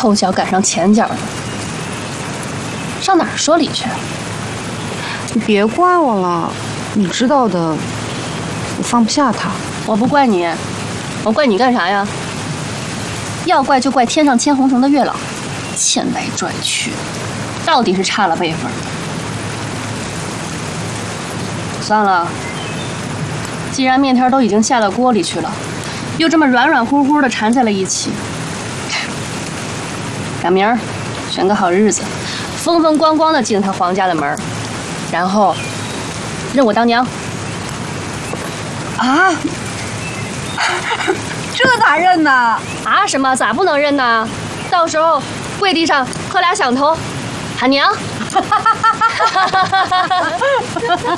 后脚赶上前脚的，上哪儿说理去？ 你别怪我了，你知道的，我放不下他。 我不怪你，我怪你干啥呀？要怪就怪天上牵红绳的月老，牵来拽去，到底是差了辈分。算了，既然面条都已经下到锅里去了，又这么软软乎乎的缠在了一起，赶明儿选个好日子，风风光光的进他皇家的门，然后认我当娘。 啊？这咋认呢？ 啊什么？咋不能认呢？到时候跪地上磕俩响头，喊娘。